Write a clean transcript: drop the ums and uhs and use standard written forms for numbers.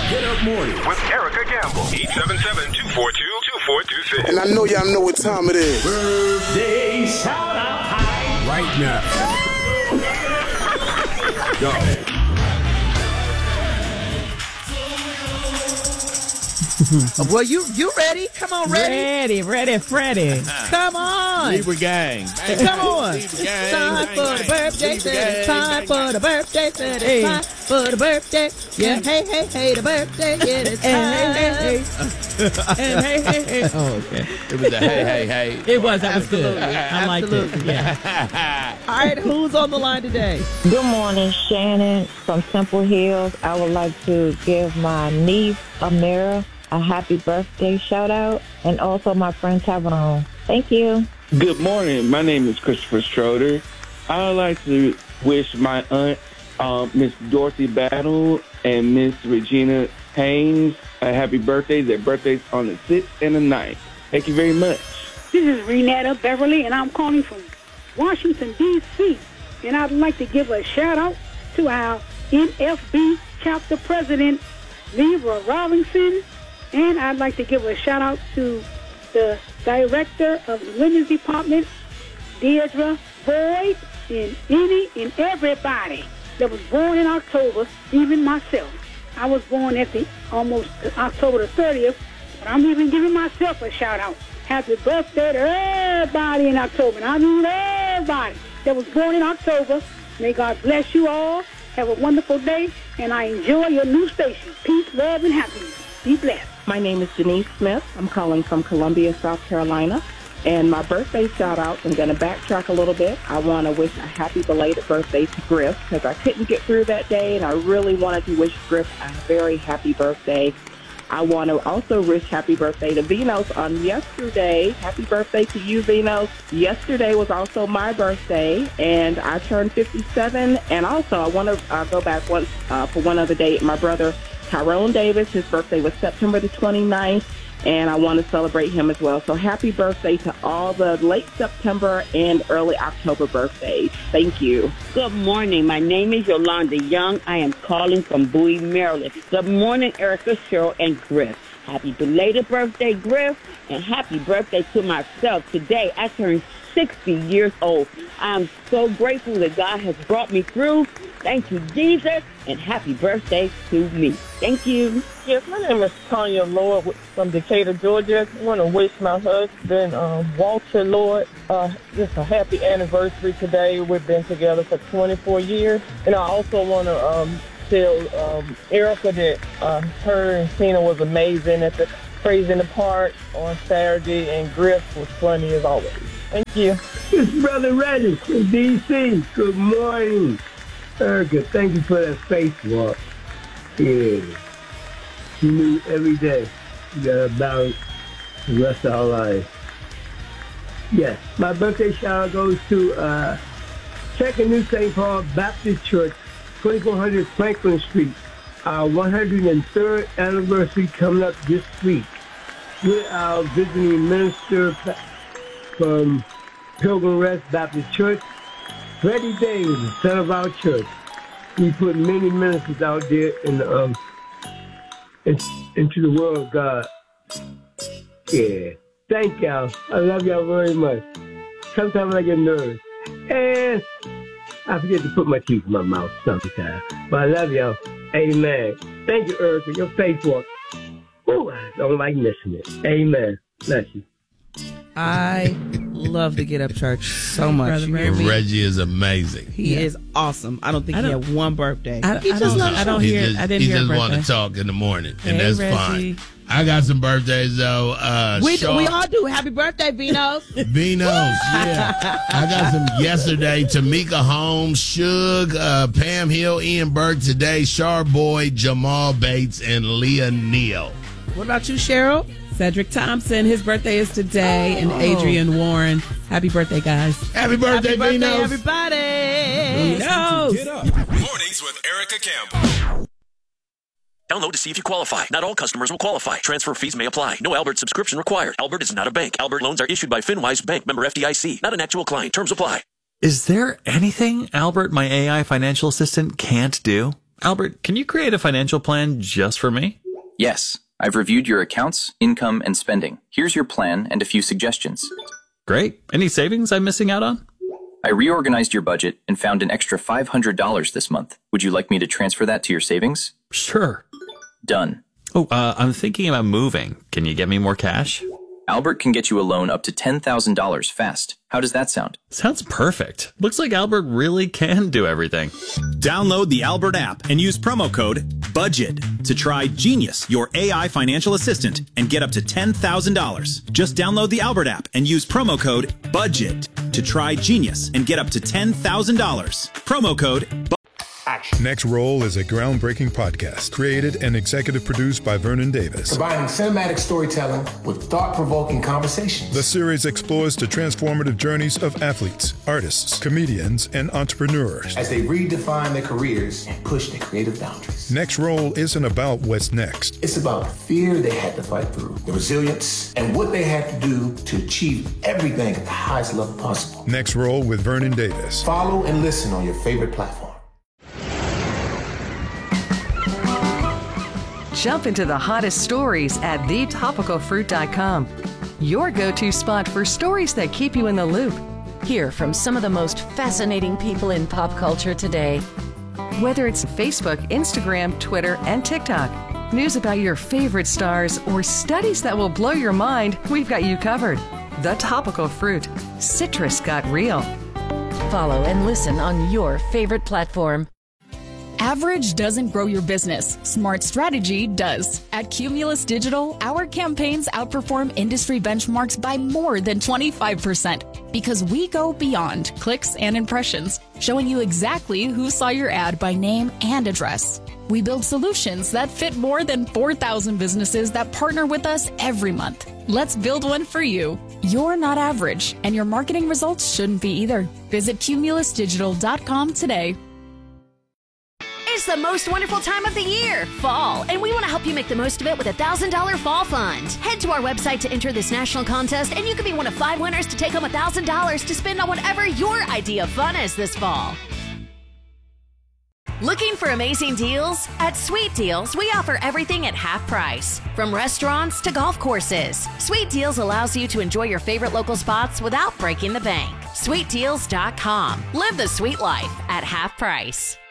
Get Up Morning with Erica Gamble. 877-242-2426. And I know y'all know what time it is. Birthday shout out right now. Go. Well, you ready? Come on, ready, Freddie. Come on. Libra gang. Come on. Libra gang. It's time for the birthday set. It's time for the birthday set. It's time for the birthday. Yeah, hey, the birthday. Yeah, it's time. Hey. Oh, okay. It was a hey. It was. That was good. I liked it. Yeah. All right, who's on the line today? Good morning, Shannon from Temple Hills. I would like to give my niece, Amira, a happy birthday shout out, and also my friend Tyrone. Thank you. Good morning. My name is Christopher Schroeder. I would like to wish my aunt, Miss Dorothy Battle, and Miss Regina Haynes a happy birthday. Their birthday's on the 6th and the 9th. Thank you very much. This is Renetta Beverly, and I'm calling from Washington, D.C., and I'd like to give a shout-out to our NFB chapter president, Leroy Robinson, and I'd like to give a shout-out to the director of the Women's Department, Deirdre Boyd, and any and everybody that was born in October, even myself. I was born at almost October the 30th, but I'm even giving myself a shout-out. Happy birthday to everybody in October. And I mean everybody that was born in October. May God bless you all. Have a wonderful day, and I enjoy your new station. Peace, love, and happiness. Be blessed. My name is Denise Smith. I'm calling from Columbia, South Carolina. And my birthday shout-out, I'm going to backtrack a little bit. I want to wish a happy belated birthday to Griff because I couldn't get through that day, and I really wanted to wish Griff a very happy birthday. I want to also wish happy birthday to Venos on yesterday. Happy birthday to you, Venos. Yesterday was also my birthday, and I turned 57. And also, I want to go back for one other date. My brother, Tyrone Davis, his birthday was September the 29th, and I want to celebrate him as well. So happy birthday to all the late September and early October birthdays. Thank you. Good morning. My name is Yolanda Young. I am calling from Bowie, Maryland. Good morning, Erica, Cheryl, and Griff. Happy belated birthday, Griff, and happy birthday to myself. Today, I turned 60 years old. I'm so grateful that God has brought me through. Thank you, Jesus, and happy birthday to me. Thank you. Yes, my name is Tanya Lord from Decatur, Georgia. I want to wish my husband, Walter Lord, just a happy anniversary today. We've been together for 24 years. And I also want to tell Erica that her and Tina was amazing at the Praise in the Park on Saturday, and Griff was funny as always. Thank you. It's Brother Reddish from D.C. Good morning. Erica, thank you for that spacewalk. Yeah. You knew every day you got to balance the rest of our lives. Yes. My birthday shout goes to Second New St. Paul Baptist Church, 2400 Franklin Street. Our 103rd anniversary coming up this week. With our visiting minister from Pilgrim Rest Baptist Church, Freddie Davis, the son of our church. We put many ministers out there into the world of God. Yeah. Thank y'all. I love y'all very much. Sometimes I get nervous. And I forget to put my teeth in my mouth sometimes. But I love y'all. Amen. Thank you, Erica. Your faith walk. Oh, I don't like missing it. Amen. Bless you. I love the Get Up Church so much. Reggie is amazing. He is awesome. I don't think he had one birthday. I didn't hear He just want to talk in the morning, and that's Reggie. fine. I got some birthdays, though. We all do. Happy birthday, Venos. Venos, yeah. I got some yesterday. Tamika Holmes, Suge, Pam Hill, Ian Burke today, Shar Boyd, Jamal Bates, and Leah Neal. What about you, Cheryl? Cedric Thompson, his birthday is today, and Adrian Warren. Happy birthday, guys. Happy birthday, Venos. Everybody. Venos. Get up. Mornings with Erica Campbell. Download to see if you qualify. Not all customers will qualify. Transfer fees may apply. No Albert subscription required. Albert is not a bank. Albert loans are issued by FinWise Bank, member FDIC. Not an actual client. Terms apply. Is there anything Albert, my AI financial assistant, can't do? Albert, can you create a financial plan just for me? Yes. I've reviewed your accounts, income, and spending. Here's your plan and a few suggestions. Great. Any savings I'm missing out on? I reorganized your budget and found an extra $500 this month. Would you like me to transfer that to your savings? Sure. Done. Oh, I'm thinking about moving. Can you get me more cash? Albert can get you a loan up to $10,000 fast. How does that sound? Sounds perfect. Looks like Albert really can do everything. Download the Albert app and use promo code BUDGET to try Genius, your AI financial assistant, and get up to $10,000. Just download the Albert app and use promo code BUDGET to try Genius and get up to $10,000. Promo code Next Roll is a groundbreaking podcast created and executive produced by Vernon Davis. Combining cinematic storytelling with thought-provoking conversations. The series explores the transformative journeys of athletes, artists, comedians, and entrepreneurs as they redefine their careers and push their creative boundaries. Next Roll isn't about what's next. It's about the fear they had to fight through, the resilience, and what they had to do to achieve everything at the highest level possible. Next Roll with Vernon Davis. Follow and listen on your favorite platform. Jump into the hottest stories at thetopicalfruit.com. Your go-to spot for stories that keep you in the loop. Hear from some of the most fascinating people in pop culture today. Whether it's Facebook, Instagram, Twitter, and TikTok, news about your favorite stars, or studies that will blow your mind, we've got you covered. The Topical Fruit. Citrus got real. Follow and listen on your favorite platform. Average doesn't grow your business. Smart strategy does. At Cumulus Digital, our campaigns outperform industry benchmarks by more than 25% because we go beyond clicks and impressions, showing you exactly who saw your ad by name and address. We build solutions that fit more than 4,000 businesses that partner with us every month. Let's build one for you. You're not average, and your marketing results shouldn't be either. Visit cumulusdigital.com today. It's the most wonderful time of the year, fall, and we want to help you make the most of it with a $1,000 fall fund. Head to our website to enter this national contest, and you could be one of 5 winners to take home $1,000 to spend on whatever your idea of fun is this fall. Looking for amazing deals? At Sweet Deals, we offer everything at half price. From restaurants to golf courses, Sweet Deals allows you to enjoy your favorite local spots without breaking the bank. SweetDeals.com. Live the sweet life at half price.